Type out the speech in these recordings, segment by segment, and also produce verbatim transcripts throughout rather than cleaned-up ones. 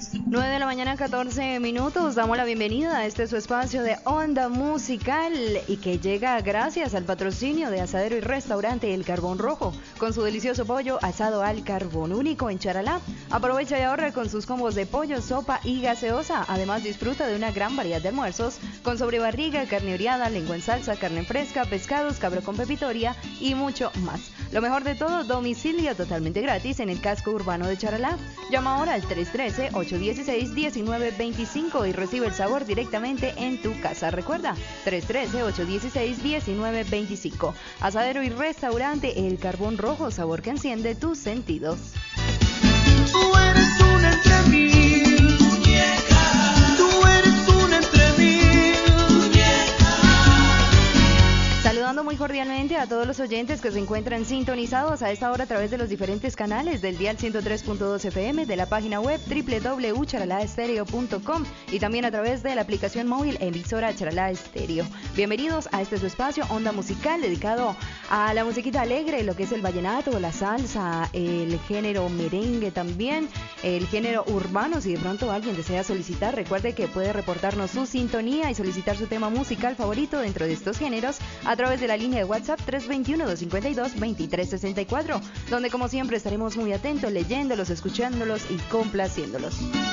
nueve de la mañana, catorce minutos. Damos la bienvenida a este su espacio de Onda Musical y que llega gracias al patrocinio de Asadero y Restaurante El Carbón Rojo, con su delicioso pollo asado al carbón único en Charalá. Aprovecha y ahorra con sus combos de pollo, sopa y gaseosa. Además, disfruta de una gran variedad de almuerzos con sobrebarriga, carne oreada, lengua en salsa, carne fresca, pescados, cabro con pepitoria y mucho más. Lo mejor de todo, domicilio totalmente gratis en el casco urbano de Charalá. Llama ahora al tres uno tres, ocho uno seis, uno nueve dos cinco y recibe el sabor directamente en tu casa. Recuerda, tres uno tres, ocho uno seis, uno nueve dos cinco. Asadero y Restaurante El Carbón Rojo, sabor que enciende tus sentidos. Tú eres una entre mil, muñeca. Tú eres una entre mil, muñeca. Saludando muy cordialmente a todos los oyentes que se encuentran sintonizados a esta hora a través de los diferentes canales del dial ciento tres punto dos F M, de la página web doble u doble u doble u punto charalá estéreo punto com y también a través de la aplicación móvil emisora Charalá Estéreo. Bienvenidos a este su espacio Onda Musical, dedicado a la musiquita alegre, lo que es el vallenato, la salsa, el género merengue también, el género urbano. Si de pronto alguien desea solicitar, recuerde que puede reportarnos su sintonía y solicitar su tema musical favorito dentro de estos géneros a través de la línea de WhatsApp tres dos uno, dos cinco dos, dos tres seis cuatro, donde como siempre estaremos muy atentos, leyéndolos, escuchándolos y complaciéndolos.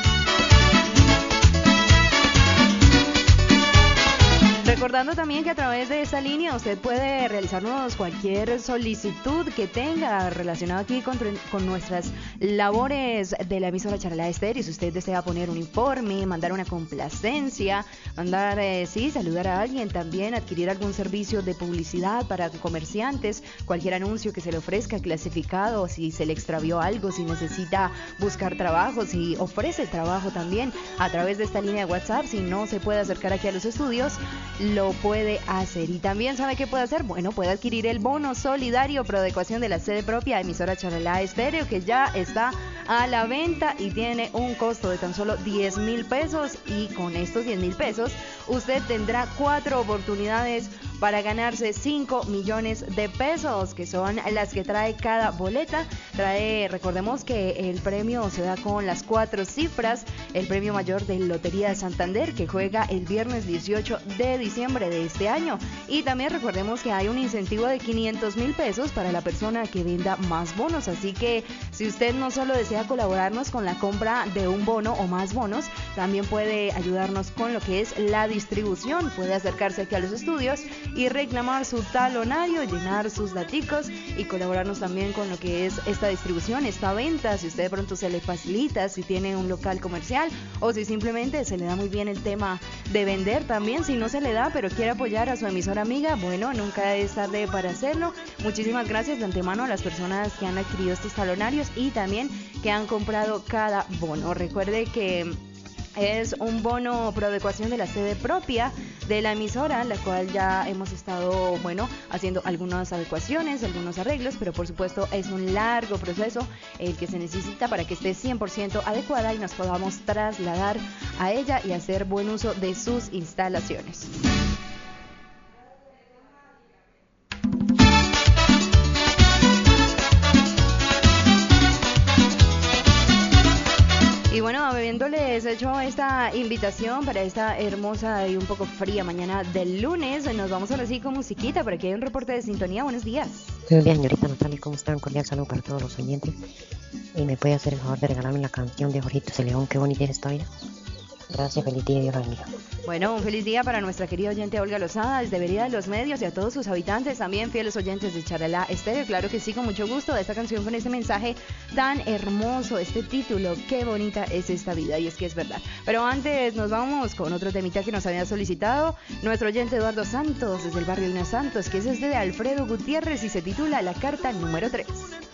Recordando también que a través de esta línea usted puede realizarnos cualquier solicitud que tenga relacionada aquí con, con nuestras labores de la emisora Charalá Estéreo. Si usted desea poner un informe, mandar una complacencia, mandar, eh, sí, saludar a alguien, también adquirir algún servicio de publicidad para comerciantes, cualquier anuncio que se le ofrezca clasificado, si se le extravió algo, si necesita buscar trabajo, si ofrece trabajo también a través de esta línea de WhatsApp, si no se puede acercar aquí a los estudios, lo puede hacer. Y también, ¿sabe qué puede hacer? Bueno, puede adquirir el bono solidario pro adecuación de la sede propia de emisora Charalá Estéreo, que ya está a la venta y tiene un costo de tan solo diez mil pesos, y con estos diez mil pesos usted tendrá cuatro oportunidades para ganarse cinco millones de pesos, que son las que trae cada boleta. Trae, recordemos que el premio se da con las cuatro cifras, el premio mayor de Lotería de Santander, que juega el viernes dieciocho de diciembre de este año. Y también recordemos que hay un incentivo de quinientos mil pesos para la persona que venda más bonos. Así que si usted no solo desea colaborarnos con la compra de un bono o más bonos, también puede ayudarnos con lo que es la distribución. Puede acercarse aquí a los estudios y reclamar su talonario, llenar sus daticos y colaborarnos también con lo que es esta distribución, esta venta. Si usted de pronto se le facilita, si tiene un local comercial o si simplemente se le da muy bien el tema de vender también, si no se le da pero quiere apoyar a su emisora amiga, bueno, nunca es tarde para hacerlo. Muchísimas gracias de antemano a las personas que han adquirido estos talonarios y también que han comprado cada bono. Recuerde que es un bono pro adecuación de la sede propia de la emisora, la cual ya hemos estado, bueno, haciendo algunas adecuaciones, algunos arreglos, pero por supuesto es un largo proceso el que se necesita para que esté cien por ciento adecuada y nos podamos trasladar a ella y hacer buen uso de sus instalaciones. Y bueno, habiéndoles hecho esta invitación para esta hermosa y un poco fría mañana del lunes, nos vamos ahora sí con musiquita, por aquí hay un reporte de sintonía. Buenos días. Buenos días, señorita Natalia, ¿cómo están? Cordial saludo para todos los oyentes. Y me puede hacer el favor de regalarme la canción de Jorgito C. León, qué bonita es esta vida. Gracias, feliz día y Dios la bendiga. Bueno, un feliz día para nuestra querida oyente Olga Lozada desde Vereda de los Medios y a todos sus habitantes, también fieles oyentes de Charalá Estéreo. Claro que sí, con mucho gusto de esta canción con este mensaje tan hermoso, este título, qué bonita es esta vida, y es que es verdad. Pero antes nos vamos con otro temita que nos había solicitado nuestro oyente Eduardo Santos desde el barrio Luna Santos, que es este de Alfredo Gutiérrez y se titula La Carta número tres.